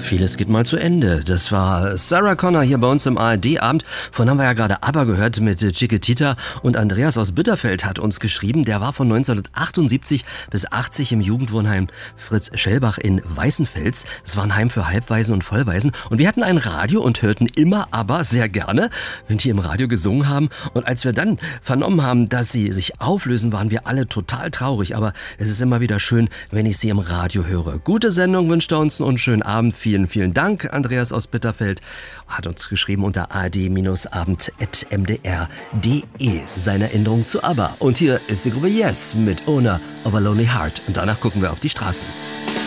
Vieles geht mal zu Ende. Das war Sarah Connor hier bei uns im ARD-Abend. Vorhin haben wir ja gerade ABBA gehört mit Chiquitita. Und Andreas aus Bitterfeld hat uns geschrieben, der war von 1978 bis 80 im Jugendwohnheim Fritz Schellbach in Weißenfels. Das war ein Heim für Halbwaisen und Vollwaisen. Und wir hatten ein Radio und hörten immer ABBA sehr gerne, wenn die im Radio gesungen haben. Und als wir dann vernommen haben, dass sie sich auflösen, waren wir alle total traurig. Aber es ist immer wieder schön, wenn ich sie im Radio höre. Gute Sendung wünscht er uns und schönen Abend. Vielen, vielen Dank. Andreas aus Bitterfeld hat uns geschrieben unter ard-abend@mdr.de. Seine Erinnerung zu ABBA. Und hier ist die Gruppe Yes mit Owner of a Lonely Heart. Und danach gucken wir auf die Straßen.